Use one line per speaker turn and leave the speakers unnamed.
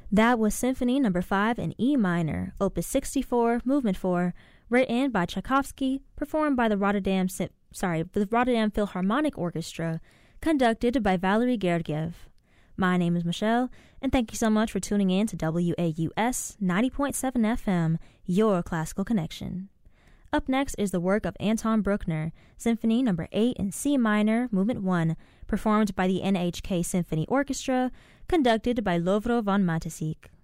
That was Symphony No. 5 in E minor, Opus 64, Movement 4, written by Tchaikovsky, performed by the Rotterdam Philharmonic Orchestra, conducted by Valery Gergiev. My name is Michelle, and thank you so much for tuning in to WAUS 90.7 FM, your classical connection. Up next is the work of Anton Bruckner, Symphony No. 8 in C minor, Movement 1, performed by the NHK Symphony Orchestra, conducted by Lovro von Matesik.